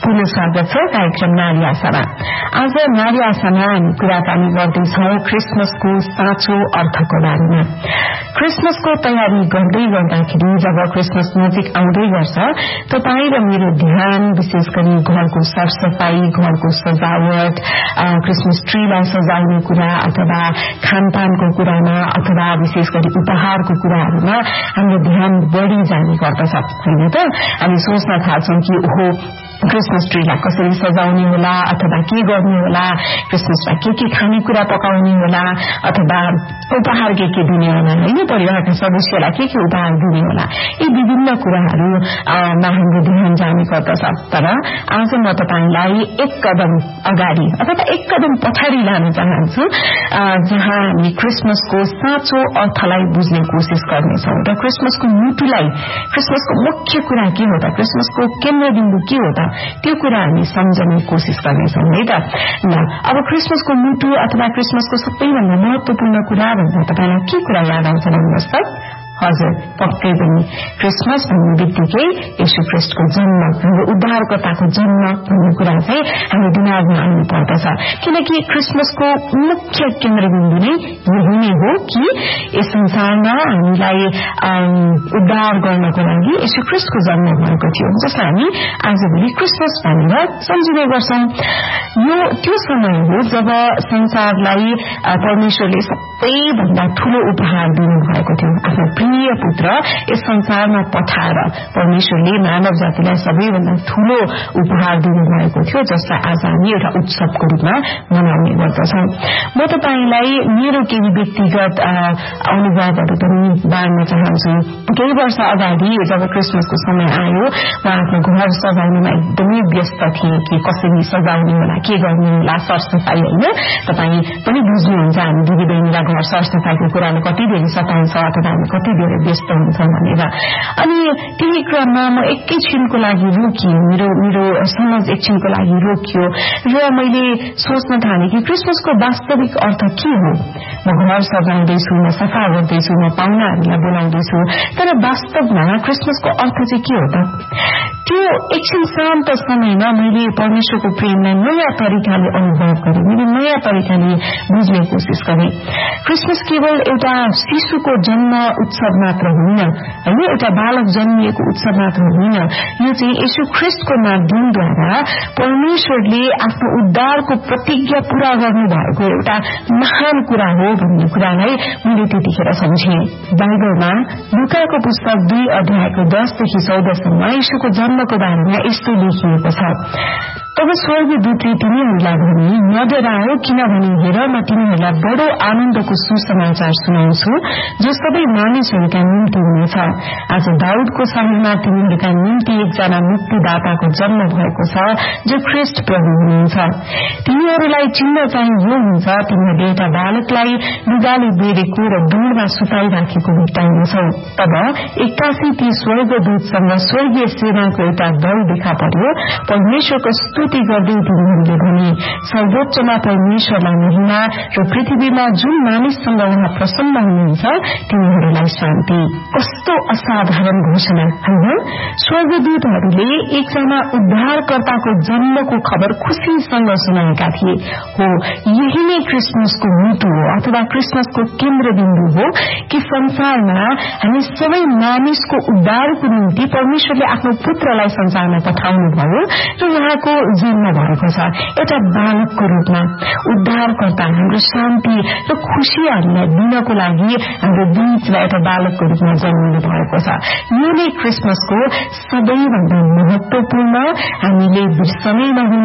पुनः स्वागत छ कार्यक्रम नारी आशामा। आज नारी आशामा हामी कुराकानी गर्दैछौं क्रिसमसको साँचो अर्थको बारेमा। क्रिसमसको तयारी गर्दै गर्दाखेरि जब क्रिसमस नजिक आउँदै गर्छ तपाई र मेरो ध्यान विशेष गरी घरको सरसफाई, घरको सजावट, क्रिसमस ट्रीलाई सजाउने कुरा अथवा खानपानको कुरामा अथवा विशेष गरी उपहारको कुराहरूमा हाम्रो ध्यान बढ़ी जाने गर्दछ, हैन त? हामी सोच्न थाल्छौं कि ओहो क्रिसमस ट्रीलाई कसरी सजाउने होला अथवा के गर्ने होला, क्रिसमसमा के खानेकुरा पकाउने होला अथवा उपहार के दिने होला, हैन? परिवारका सदस्यलाई के उपहार दिने होला, यी विभिन्न कुराहरूमा हाम्रो ध्यान जाने गर्दछ। तर आज म तपाईलाई एक कदम अगाडि अथवा एक कदम पछाडि लान चाहन्छु, जहाँ हामी क्रिसमसको साँचो अर्थलाई बुझ्ने कोशिश गर्नेछौं र क्रिसमसको मुटुलाई, क्रिसमसको मुख्य कुरा के हो त, क्रिसमसको केन्द्रबिन्दु के हो त, त्यो कुरा हामी सम्झने कोशिश गर्नेछौं, है त? ल, अब क्रिसमसको मुटु अथवा क्रिसमसको सबैभन्दा महत्वपूर्ण कुरा भन्दा तपाईलाई के कुरा याद आउँछ भन्नुहोस् त? हजुर, पक्कै पनि क्रिसमस भन्ने बित्तिकै येशू ख्रीष्टको जन्म, हाम्रो उद्धारकर्ताको जन्म भन्ने कुरा चाहिँ हाम्रो दिमागमा आउनु पर्दछ। किनकि क्रिसमसको मुख्य केन्द्रबिन्दु नै यही नै हो कि यस संसारमा हामीलाई उद्धार गर्नको लागि येशू ख्रीष्टको जन्म भएको थियो, जसलाई हामी आजभोलि क्रिसमस भनेर सम्झिने गर्छौं। यो त्यो समय हो जब संसारलाई परमेश्वरले सबैभन्दा ठूलो उपहार दिनु भएको थियो, आफ्नो प्रिय पुत्र यस संसारमा पठाएर परमेश्वरले मानव जातिलाई सबैभन्दा ठूलो उपहार दिनु भएको थियो, जसलाई आज हामी एउटा उत्सवको रूपमा मनाउने गर्दछौं। म तपाईलाई मेरो केही व्यक्तिगत अनुभवहरू पनि बाँड्न चाहन्छु। केही वर्ष अगाडि जब क्रिसमसको समय आयो, म आफ्नो घर सजाउनमा एकदमै व्यस्त थिएँ कि कसरी सजाउने होला, के गर्ने होला, सरसफाई, होइन? तपाई पनि बुझ्नुहुन्छ हामी दिदीबहिनीलाई घर सरसफाईको कुरामा कति धेरै सताउँछ अथवा हामी कति धेरै व्यस्त हुन्छौं भनेर। अनि त्यही क्रममा म एकैछिनको लागि रोकिएँ, मेरो समझ एकछिनको लागि रोकियो र मैले सोच्न थालेँ कि क्रिसमसको वास्तविक अर्थ के हो। म घर सजाउँदैछु, म सफा गर्दैछु, म पाहुनाहरूलाई बोलाउँदैछु, तर वास्तवमा क्रिसमसको अर्थ चाहिँ के हो त? त्यो एकछिन शान्त समयमा मैले परमेश्वरको प्रेमलाई नयाँ तरिकाले अनुभव गरेँ, मैले नयाँ तरिकाले बुझ्ने कोशिश गरेँ। क्रिसमस केवल एउटा शिशुको जन्म उत्सव मात्र होइन, होइन? एउटा बालक जन्मिएको उत्सव मात्र होइन, यो चाहिँ येशू ख्रीष्टको माध्यमद्वारा परमेश्वरले आफ्नो उद्धारको प्रतिज्ञा पूरा गर्नु भएको एउटा महान कुरा हो भन्ने कुरालाई मैले त्यतिखेर सम्झेँ। बाइबलमा लुकाको पुस्तक 2 अध्यायको 10 देखि 14 सम्म येशूको जन्मको बारेमा यस्तो लेखिएको छ। तब स्वर्गदूतले तिनीहरूलाई भने, नडराओ, किनभने हेर म तिमीहरूलाई बडो आनन्दको सुसमाचार सुनाउँछु जो सबै मानिसहरूका निम्ति हुनेछ। आज दाउदको शहरमा तिमीहरूका निम्ति एकजना मुक्तिदाताको जन्म भएको छ जो ख्रीष्ट प्रभु हुनुहुन्छ। तिमीहरूलाई चिन्ह चाहिँ यो हुन्छ, तिमीहरूले एउटा बालकलाई लुगाले बेरेको र दूरमा सुताइराखेको भेट्टाउनेछौ। तब एक्कासी ती स्वर्गदूतसँग स्वर्गीय सेनाको एउटा दल देखा पर्यो। परमेश्वरको स्तुति गर्दै तिनीहरूले भने, सर्वोच्चमा परमेश्वरलाई महिमा र पृथ्वीमा जुन मानिससँग उहाँ प्रसन्न हुनुहुन्छ तिनीहरूलाई शान्ति। कस्तो असाधारण घोषणा, होइन? स्वर्गदूतहरूले एकजना उद्धारकर्ताको जन्मको खबर खुशीसँग सुनाएका थिए। हो, यही नै क्रिसमसको मुटु हो अथवा क्रिसमसको केन्द्रबिन्दु हो कि संसारमा हामी सबै मानिसको उद्धारको निम्ति परमेश्वरले आफ्नो पुत्रलाई संसारमा पठाउनु भयो र उहाँको जन्म भएको छ। एउटा बालकको रूपमा उद्धारकर्ता, हाम्रो शान्ति र खुशीहरूलाई दिनको लागि हाम्रो बीचमा एउटा बालकको रूपमा जन्मिनु भएको छ। यो नै क्रिसमसको सबैभन्दा महत्वपूर्ण, हामीले बिर्सनै नहुने